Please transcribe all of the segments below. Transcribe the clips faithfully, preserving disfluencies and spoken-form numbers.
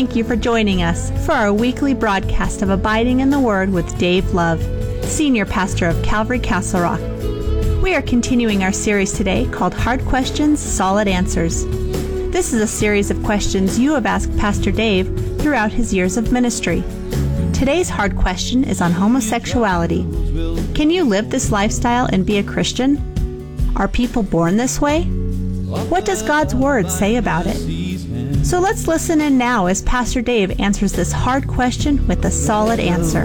Thank you for joining us for our weekly broadcast of Abiding in the Word with Dave Love, Senior Pastor of Calvary Castle Rock. We are continuing our series today called Hard Questions, Solid Answers. This is a series of questions you have asked Pastor Dave throughout his years of ministry. Today's hard question is on homosexuality. Can you live this lifestyle and be a Christian? Are people born this way? What does God's Word say about it? So let's listen in now as Pastor Dave answers this hard question with a solid answer.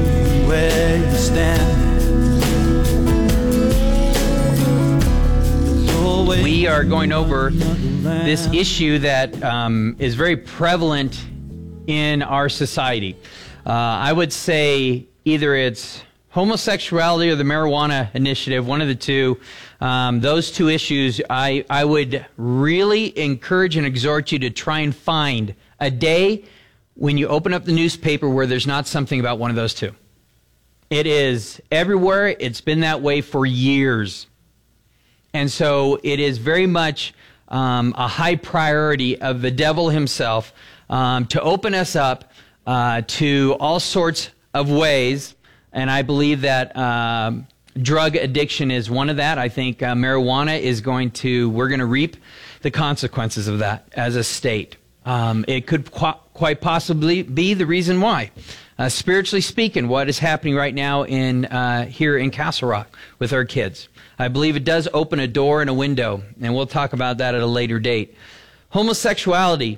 We are going over this issue that um, is very prevalent in our society. Uh, I would say either it's homosexuality or the marijuana initiative, one of the two. Um, those two issues, I, I would really encourage and exhort you to try and find a day when you open up the newspaper where there's not something about one of those two. It is everywhere. It's been that way for years. And so it is very much um, a high priority of the devil himself um, to open us up uh, to all sorts of ways. And I believe that um, drug addiction is one of that. I think uh, marijuana is going to, we're going to reap the consequences of that as a state. Um, it could qu- quite possibly be the reason why. Uh, spiritually speaking, what is happening right now in uh, here in Castle Rock with our kids. I believe it does open a door and a window, and we'll talk about that at a later date. Homosexuality.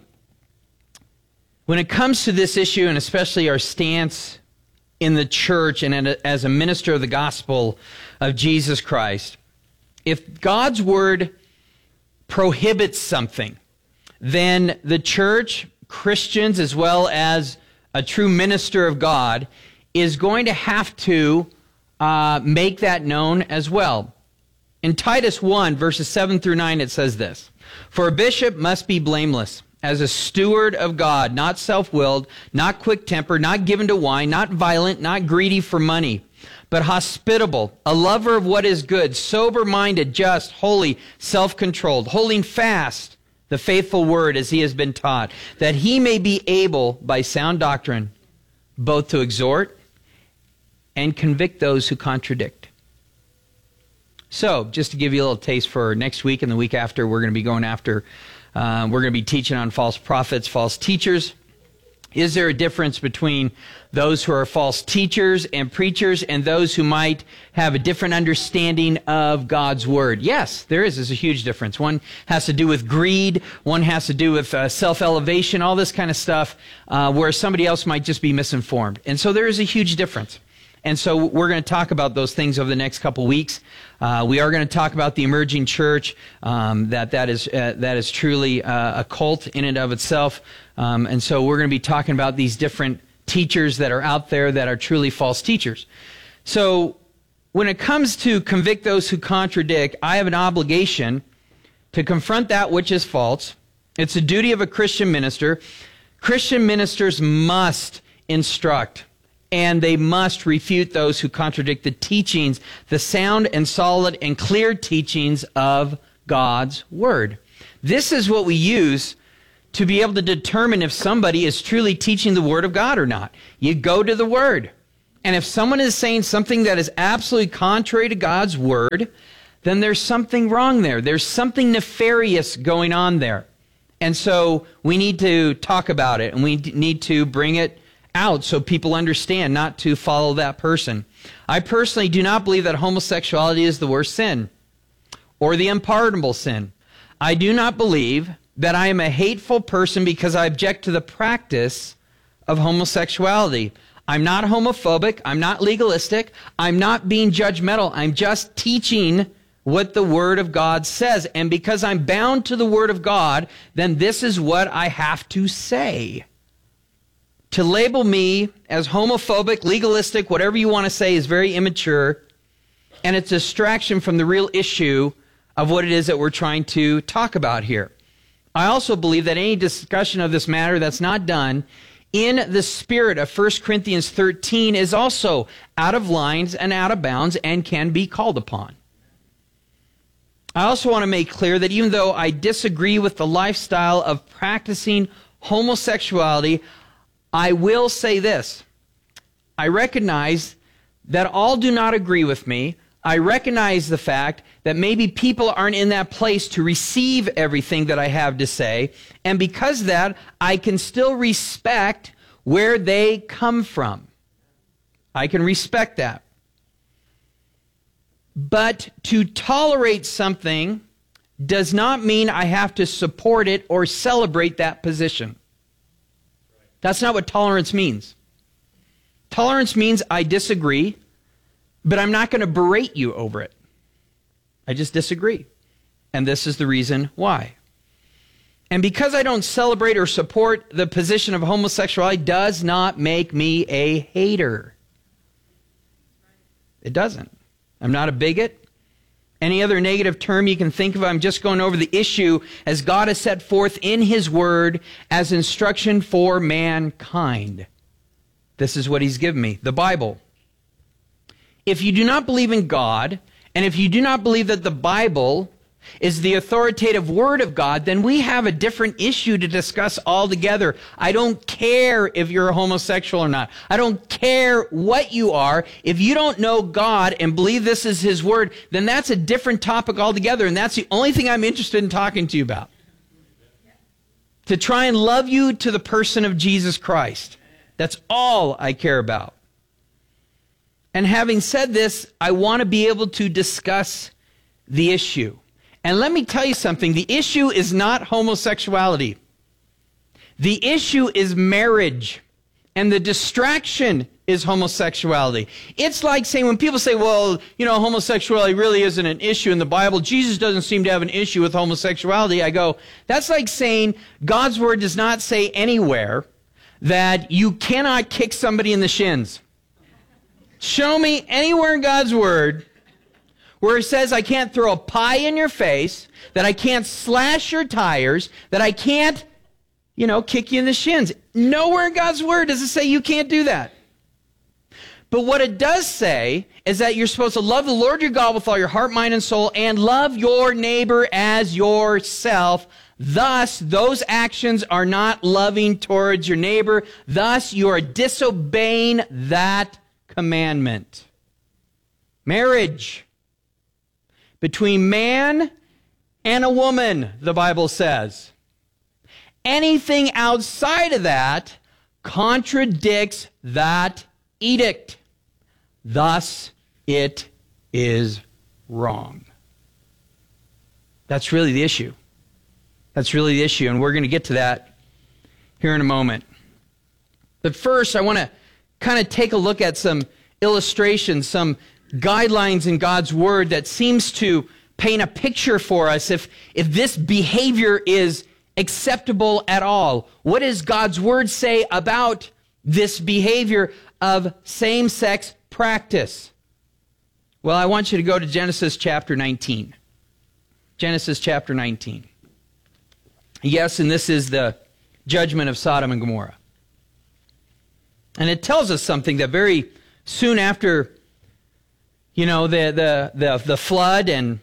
When it comes to this issue, and especially our stance in the church and as a minister of the gospel of Jesus Christ, if God's word prohibits something, then the church, Christians, as well as a true minister of God, is going to have to uh, make that known as well. In Titus one, verses seven through nine, it says this: "For a bishop must be blameless, as a steward of God, not self-willed, not quick-tempered, not given to wine, not violent, not greedy for money, but hospitable, a lover of what is good, sober-minded, just, holy, self-controlled, holding fast the faithful word as he has been taught, that he may be able, by sound doctrine, both to exhort and convict those who contradict." So, just to give you a little taste for next week and the week after, we're going to be going after Uh, we're going to be teaching on false prophets, false teachers. Is there a difference between those who are false teachers and preachers and those who might have a different understanding of God's word? Yes, there is. There's a huge difference. One has to do with greed. One has to do with uh, self-elevation, all this kind of stuff, uh, where somebody else might just be misinformed. And so there is a huge difference. And so we're going to talk about those things over the next couple weeks. Uh, we are going to talk about the emerging church, um, that that is uh, that is truly uh, a cult in and of itself. Um, and so we're going to be talking about these different teachers that are out there that are truly false teachers. So when it comes to convict those who contradict, I have an obligation to confront that which is false. It's a duty of a Christian minister. Christian ministers must instruct, and they must refute those who contradict the teachings, the sound and solid and clear teachings of God's Word. This is what we use to be able to determine if somebody is truly teaching the Word of God or not. You go to the Word. And if someone is saying something that is absolutely contrary to God's Word, then there's something wrong there. There's something nefarious going on there. And so we need to talk about it, and we need to bring it out so people understand not to follow that person. I personally do not believe that homosexuality is the worst sin or the unpardonable sin. I do not believe that I am a hateful person because I object to the practice of homosexuality. I'm not homophobic. I'm not legalistic. I'm not being judgmental. I'm just teaching what the Word of God says. And because I'm bound to the Word of God, then this is what I have to say. To label me as homophobic, legalistic, whatever you want to say, is very immature, and it's a distraction from the real issue of what it is that we're trying to talk about here. I also believe that any discussion of this matter that's not done in the spirit of First Corinthians thirteen is also out of lines and out of bounds and can be called upon. I also want to make clear that even though I disagree with the lifestyle of practicing homosexuality, I will say this. I recognize that all do not agree with me. I recognize the fact that maybe people aren't in that place to receive everything that I have to say. And because of that, I can still respect where they come from. I can respect that. But to tolerate something does not mean I have to support it or celebrate that position. That's not what tolerance means. Tolerance means I disagree, but I'm not going to berate you over it. I just disagree. And this is the reason why. And because I don't celebrate or support the position of homosexuality does not make me a hater. It doesn't. I'm not a bigot. Any other negative term you can think of, I'm just going over the issue as God has set forth in His Word as instruction for mankind. This is what He's given me, the Bible. If you do not believe in God, and if you do not believe that the Bible is the authoritative Word of God, then we have a different issue to discuss altogether. I don't care if you're a homosexual or not. I don't care what you are. If you don't know God and believe this is His Word, then that's a different topic altogether, and that's the only thing I'm interested in talking to you about. To try and love you to the person of Jesus Christ. That's all I care about. And having said this, I want to be able to discuss the issue. And let me tell you something. The issue is not homosexuality. The issue is marriage. And the distraction is homosexuality. It's like saying, when people say, well, you know, homosexuality really isn't an issue in the Bible. Jesus doesn't seem to have an issue with homosexuality. I go, that's like saying God's Word does not say anywhere that you cannot kick somebody in the shins. Show me anywhere in God's Word where it says I can't throw a pie in your face, that I can't slash your tires, that I can't, you know, kick you in the shins. Nowhere in God's Word does it say you can't do that. But what it does say is that you're supposed to love the Lord your God with all your heart, mind, and soul, and love your neighbor as yourself. Thus, those actions are not loving towards your neighbor. Thus, you are disobeying that commandment. Marriage. Between man and a woman, the Bible says. Anything outside of that contradicts that edict. Thus, it is wrong. That's really the issue. That's really the issue, and we're going to get to that here in a moment. But first, I want to kind of take a look at some illustrations, some guidelines in God's Word that seems to paint a picture for us if, if this behavior is acceptable at all. What does God's Word say about this behavior of same-sex practice? Well, I want you to go to Genesis chapter nineteen. Genesis chapter nineteen. Yes, and this is the judgment of Sodom and Gomorrah. And it tells us something that very soon after, you know, the the the, the flood and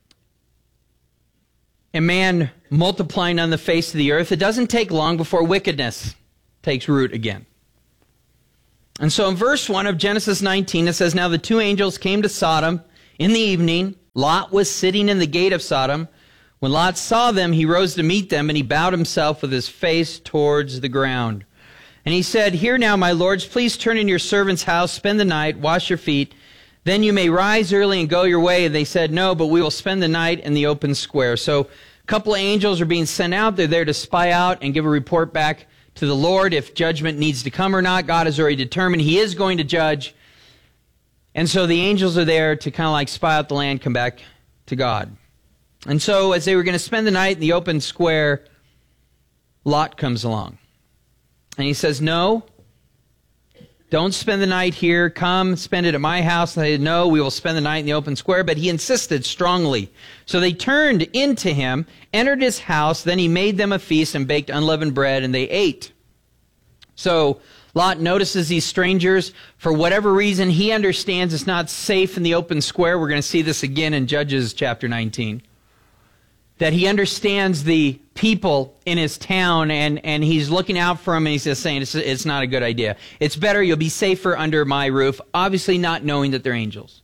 a man multiplying on the face of the earth, it doesn't take long before wickedness takes root again. And so in verse one of Genesis nineteen, it says, now the two angels came to Sodom in the evening. Lot was sitting in the gate of Sodom. When Lot saw them, he rose to meet them, and he bowed himself with his face towards the ground. And he said, here now, my lords, please turn in your servant's house, spend the night, wash your feet. Then you may rise early and go your way. And they said, no, but we will spend the night in the open square. So a couple of angels are being sent out. They're there to spy out and give a report back to the Lord if judgment needs to come or not. God has already determined He is going to judge. And so the angels are there to kind of like spy out the land, come back to God. And so as they were going to spend the night in the open square, Lot comes along. And he says, no, don't spend the night here. Come, spend it at my house. And they said, no, we will spend the night in the open square. But he insisted strongly. So they turned into him, entered his house. Then he made them a feast and baked unleavened bread, and they ate. So Lot notices these strangers. For whatever reason, he understands it's not safe in the open square. We're going to see this again in Judges chapter nineteen. that he understands the people in his town, and, and he's looking out for them, and he's just saying, it's, it's not a good idea. It's better, you'll be safer under my roof, obviously not knowing that they're angels.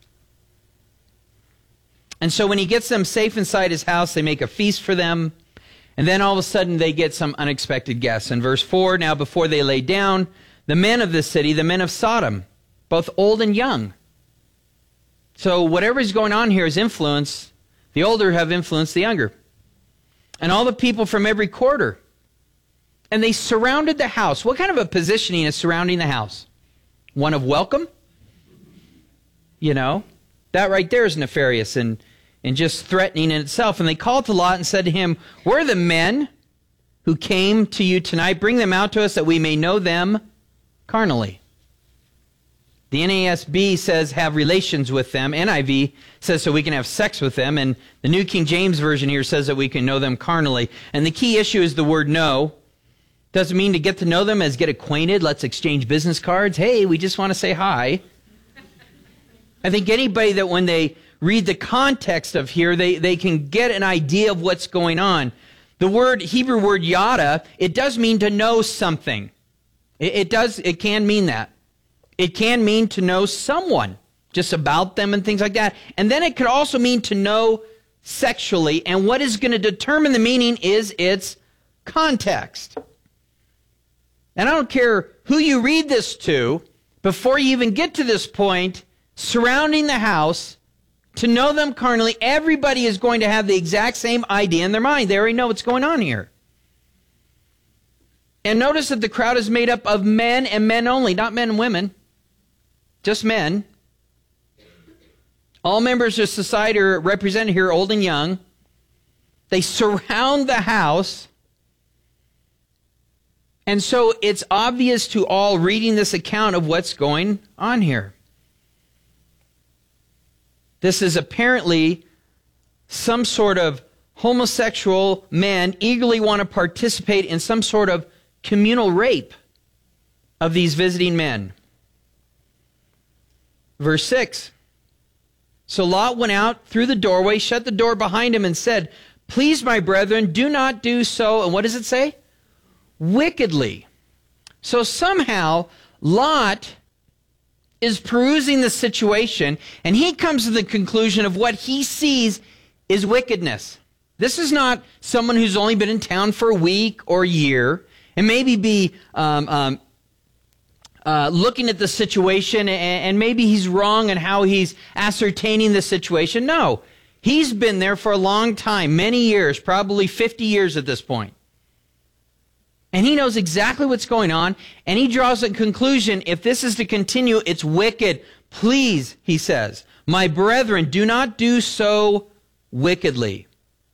And so when he gets them safe inside his house, they make a feast for them, and then all of a sudden they get some unexpected guests. In verse four, now before they lay down, the men of the city, the men of Sodom, both old and young. So whatever is going on here is influence. The older have influenced the younger. And all the people from every quarter. And they surrounded the house. What kind of a positioning is surrounding the house? One of welcome? You know, that right there is nefarious and, and just threatening in itself. And they called to Lot and said to him, where are the men who came to you tonight? Bring them out to us that we may know them carnally. The N A S B says have relations with them. N I V says so we can have sex with them. And the New King James Version here says that we can know them carnally. And the key issue is the word know. Doesn't mean to get to know them as get acquainted. Let's exchange business cards. Hey, we just want to say hi. I think anybody that when they read the context of here, they, they can get an idea of what's going on. The word, Hebrew word yada, it does mean to know something. It, it does, it can mean that. It can mean to know someone, just about them and things like that. And then it could also mean to know sexually. And what is going to determine the meaning is its context. And I don't care who you read this to, before you even get to this point, surrounding the house, to know them carnally, everybody is going to have the exact same idea in their mind. They already know what's going on here. And notice that the crowd is made up of men and men only, not men and women. Just men. All members of society are represented here, old and young. They surround the house. And so it's obvious to all reading this account of what's going on here. This is apparently some sort of homosexual men eagerly want to participate in some sort of communal rape of these visiting men. Verse six. So Lot went out through the doorway, shut the door behind him, and said, please, my brethren, do not do so. And what does it say? Wickedly. So somehow Lot is perusing the situation, and he comes to the conclusion of what he sees is wickedness. This is not someone who's only been in town for a week or a year, and maybe be um, um, uh, looking at the situation, and, and maybe he's wrong in how he's ascertaining the situation. No, he's been there for a long time, many years, probably fifty years at this point. And he knows exactly what's going on, and he draws a conclusion, if this is to continue, it's wicked. Please, he says, my brethren, do not do so wickedly.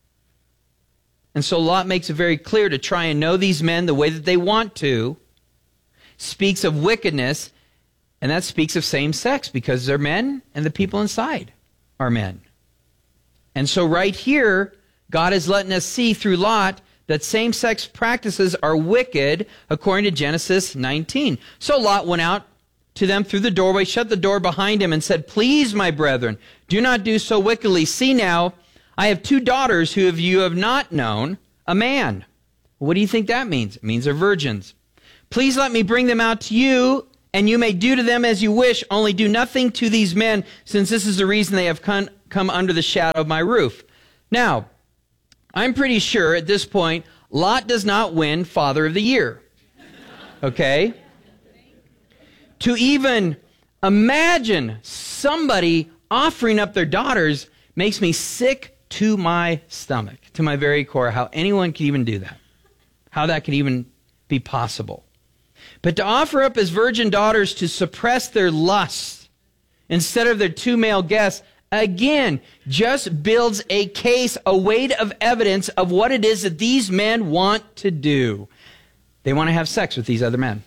And so Lot makes it very clear to try and know these men the way that they want to, speaks of wickedness, and that speaks of same sex, because they're men, and the people inside are men. And so right here, God is letting us see through Lot that same-sex practices are wicked, according to Genesis nineteen. So Lot went out to them through the doorway, shut the door behind him, and said, please, my brethren, do not do so wickedly. See now, I have two daughters who have you have not known a man. What do you think that means? It means they're virgins. Please let me bring them out to you, and you may do to them as you wish, only do nothing to these men, since this is the reason they have come, come under the shadow of my roof. Now, I'm pretty sure at this point, Lot does not win Father of the Year. Okay? To even imagine somebody offering up their daughters makes me sick to my stomach, to my very core, how anyone could even do that. How that could even be possible. But to offer up his virgin daughters to suppress their lusts instead of their two male guests, again, just builds a case, a weight of evidence of what it is that these men want to do. They want to have sex with these other men.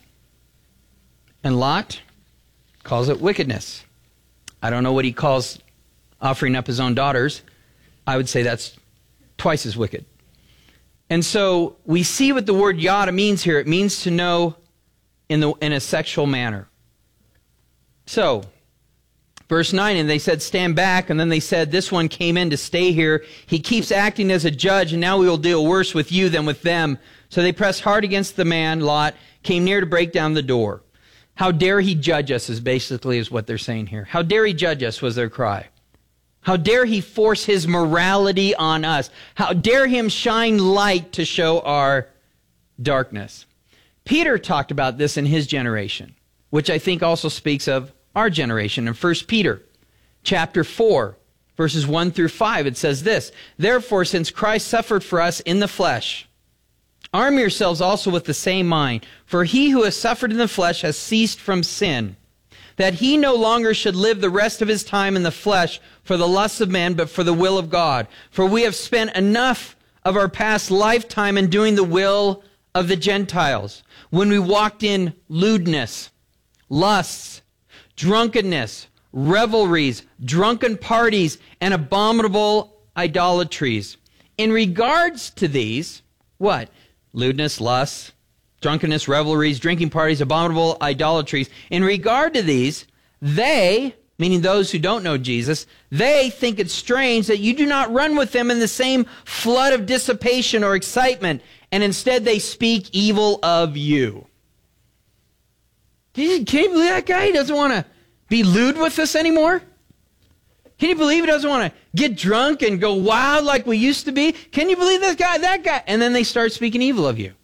And Lot calls it wickedness. I don't know what he calls offering up his own daughters. I would say that's twice as wicked. And so we see what the word yada means here. It means to know in, the, in a sexual manner. So, Verse nine, and they said, stand back. And then they said, this one came in to stay here. He keeps acting as a judge, and now we will deal worse with you than with them. So they pressed hard against the man, Lot, came near to break down the door. How dare he judge us is basically is what they're saying here. How dare he judge us was their cry. How dare he force his morality on us. How dare him shine light to show our darkness. Peter talked about this in his generation, which I think also speaks of our generation. In First Peter chapter four, verses one through five, it says this, therefore, since Christ suffered for us in the flesh, arm yourselves also with the same mind. For he who has suffered in the flesh has ceased from sin, that he no longer should live the rest of his time in the flesh for the lusts of men, but for the will of God. For we have spent enough of our past lifetime in doing the will of the Gentiles, when we walked in lewdness, lusts, drunkenness, revelries, drunken parties, and abominable idolatries. In regards to these, what? Lewdness, lusts, drunkenness, revelries, drinking parties, abominable idolatries. In regard to these, they, meaning those who don't know Jesus, they think it strange that you do not run with them in the same flood of dissipation or excitement, and instead they speak evil of you. Can you, can you believe that guy? He doesn't want to be lewd with us anymore? Can you believe he doesn't want to get drunk and go wild like we used to be? Can you believe this guy, that guy? And then they start speaking evil of you.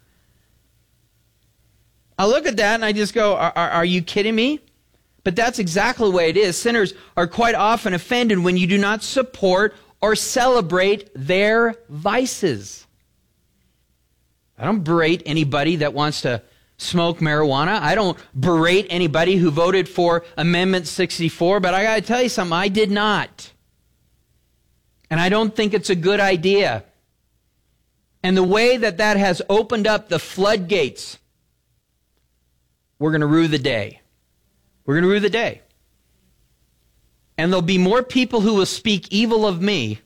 I look at that and I just go, are, are, are you kidding me? But that's exactly the way it is. Sinners are quite often offended when you do not support or celebrate their vices. I don't berate anybody that wants to smoke marijuana. I don't berate anybody who voted for Amendment sixty-four, but I got to tell you something, I did not. And I don't think it's a good idea. And the way that that has opened up the floodgates, we're going to rue the day. We're going to rue the day. And there'll be more people who will speak evil of me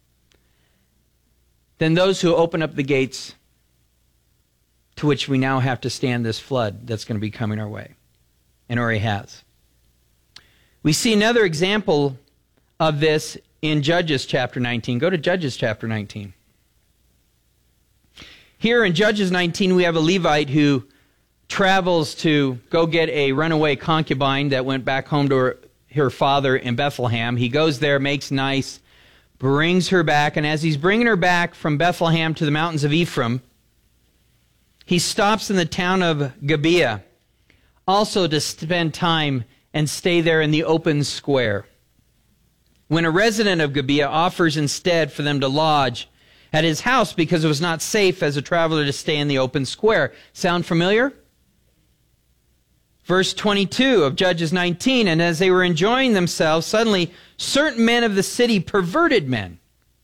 than those who open up the gates to which we now have to stand this flood that's going to be coming our way, and already has. We see another example of this in Judges chapter nineteen. Go to Judges chapter nineteen. Here in Judges nineteen, we have a Levite who travels to go get a runaway concubine that went back home to her, her father in Bethlehem. He goes there, makes nice, brings her back, and as he's bringing her back from Bethlehem to the mountains of Ephraim, he stops in the town of Gibeah, also to spend time and stay there in the open square. When a resident of Gibeah offers instead for them to lodge at his house because it was not safe as a traveler to stay in the open square. Sound familiar? Verse twenty-two of Judges nineteen, and as they were enjoying themselves, suddenly certain men of the city, perverted men,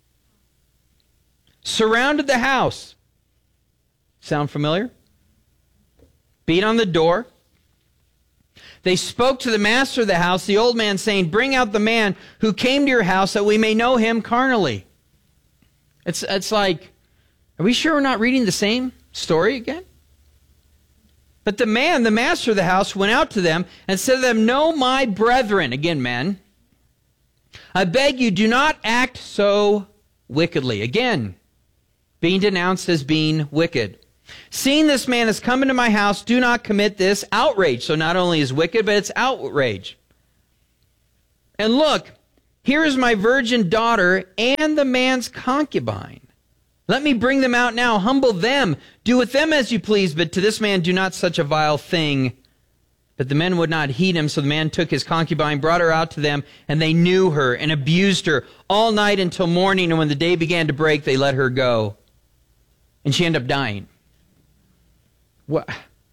surrounded the house. Sound familiar? Beat on the door. They spoke to the master of the house, the old man, saying, bring out the man who came to your house that we may know him carnally. It's, it's like, are we sure we're not reading the same story again? But the man, the master of the house, went out to them and said to them, no, my brethren, again, men, I beg you, do not act so wickedly. Again, being denounced as being wicked. Seeing this man has come into my house, do not commit this outrage. So not only is wicked, but it's outrage. And look, here is my virgin daughter and the man's concubine. Let me bring them out now, humble them, do with them as you please, but to this man do not such a vile thing. But the men would not heed him, so the man took his concubine, brought her out to them, and they knew her and abused her all night until morning, and when the day began to break, they let her go. And she ended up dying. What?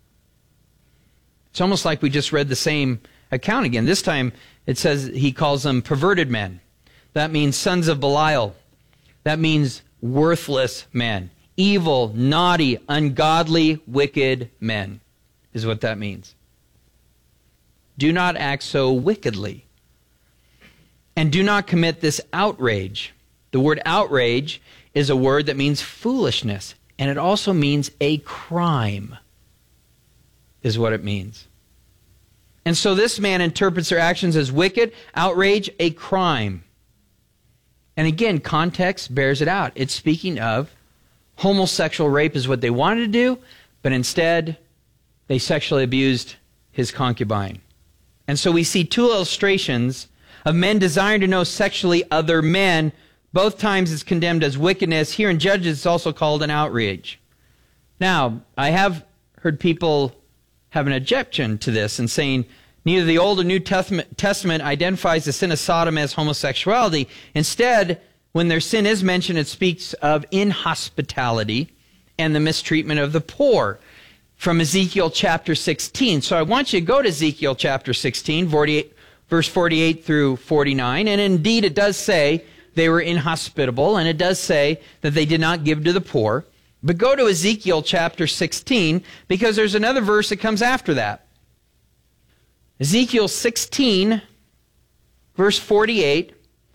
It's almost like we just read the same account again. This time it says he calls them perverted men. That means sons of Belial. That means worthless men. Evil, naughty, ungodly, wicked men is what that means. Do not act so wickedly. And do not commit this outrage. The word outrage is a word that means foolishness. And it also means a crime, is what it means. And so this man interprets their actions as wicked, outrage, a crime. And again, context bears it out. It's speaking of homosexual rape is what they wanted to do, but instead they sexually abused his concubine. And so we see two illustrations of men desiring to know sexually other men. Both times it's condemned as wickedness. Here in Judges, it's also called an outrage. Now, I have heard people have an objection to this and saying neither the Old or New Testament, Testament identifies the sin of Sodom as homosexuality. Instead, when their sin is mentioned, it speaks of inhospitality and the mistreatment of the poor from Ezekiel chapter sixteen. So I want you to go to Ezekiel chapter sixteen, forty-eight, verse forty-eight through forty-nine. And indeed, it does say they were inhospitable, and it does say that they did not give to the poor. But go to Ezekiel chapter sixteen, because there's another verse that comes after that. Ezekiel sixteen, verse forty-eight.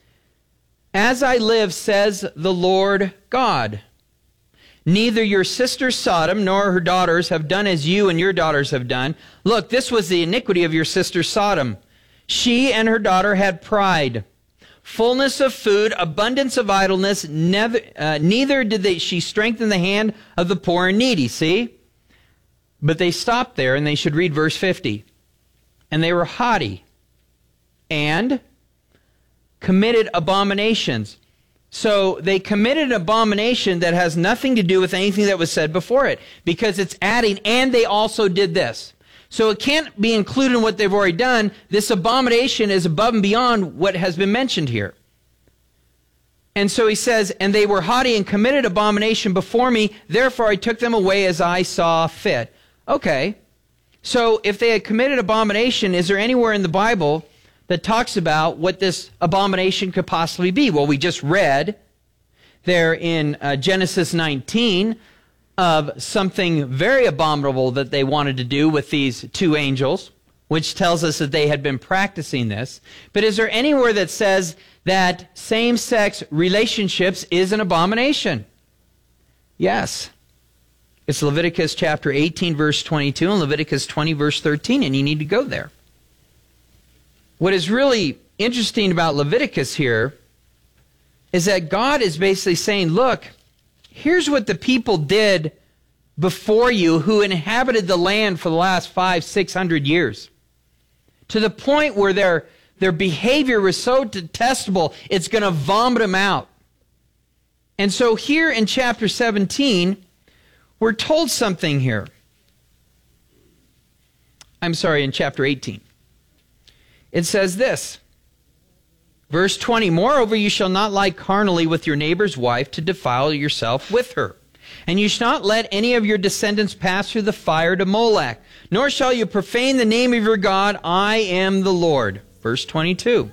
As I live, says the Lord God, neither your sister Sodom nor her daughters have done as you and your daughters have done. Look, this was the iniquity of your sister Sodom. She and her daughter had pride, fullness of food, abundance of idleness. Never, uh, neither did they, she strengthen the hand of the poor and needy. See? But they stopped there, and they should read verse fifty. And they were haughty and committed abominations. So they committed an abomination that has nothing to do with anything that was said before it, because it's adding, and they also did this. So it can't be included in what they've already done. This abomination is above and beyond what has been mentioned here. And so he says, and they were haughty and committed abomination before me, therefore I took them away as I saw fit. Okay, so if they had committed abomination, is there anywhere in the Bible that talks about what this abomination could possibly be? Well, we just read there in uh, Genesis nineteen of something very abominable that they wanted to do with these two angels, which tells us that they had been practicing this. But is there anywhere that says that same-sex relationships is an abomination? Yes. It's Leviticus chapter eighteen, verse twenty-two, and Leviticus twenty, verse thirteen, and you need to go there. What is really interesting about Leviticus here is that God is basically saying, look, here's what the people did before you who inhabited the land for the last five, six hundred years. To the point where their, their behavior was so detestable, it's going to vomit them out. And so here in chapter seventeen, we're told something here. I'm sorry, in chapter eighteen. It says this, verse twenty, moreover, you shall not lie carnally with your neighbor's wife to defile yourself with her. And you shall not let any of your descendants pass through the fire to Molech, nor shall you profane the name of your God. I am the Lord. Verse twenty-two.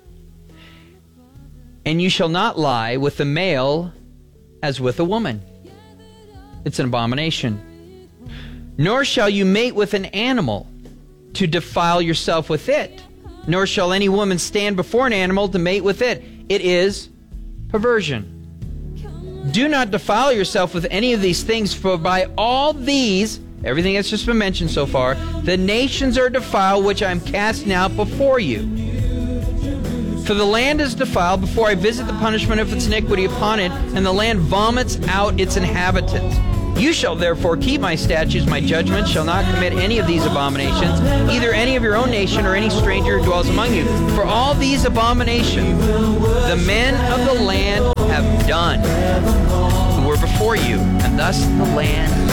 And you shall not lie with a male as with a woman. It's an abomination. Nor shall you mate with an animal to defile yourself with it. Nor shall any woman stand before an animal to mate with it. It is perversion. Do not defile yourself with any of these things, for by all these, everything that's just been mentioned so far, the nations are defiled, which I am casting out before you. For the land is defiled before I visit the punishment of its iniquity upon it, and the land vomits out its inhabitants. You shall therefore keep my statutes, my judgments, shall not commit any of these abominations, either any of your own nation or any stranger who dwells among you. For all these abominations the men of the land have done, who were before you, and thus the land